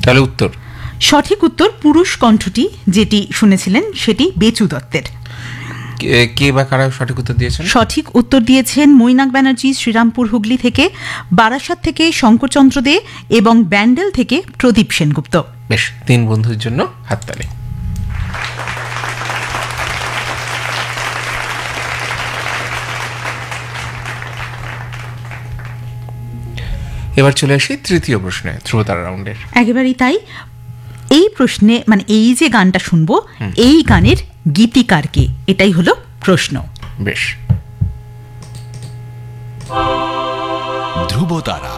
তাহলে উত্তর? সঠিক উত্তর পুরুষ কণ্ঠটি যেটি শুনেছিলেন সেটি বেচু দত্তের। কে বা কারা সঠিক উত্তর দিয়েছেন? সঠিক উত্তর দিয়েছেন মৈনাক ব্যানার্জি শ্রীরামপুর হুগলি থেকে, বারাসাত থেকে শঙ্করচন্দ্র দে এবং ব্যান্ডেল থেকে প্রদীপ সেনগুপ্ত। বেশ, 3 বন্ধুর জন্য হাততালি। এবার চলে আসি তৃতীয় প্রশ্নে, ধ্রুবতারা রাউন্ডের। একেবারেই তাই। এই প্রশ্নে মানে এই যে গানটা শুনবো এই গানের গীতিকার কে, এটাই হলো প্রশ্ন। বেশ। ধ্রুবতারা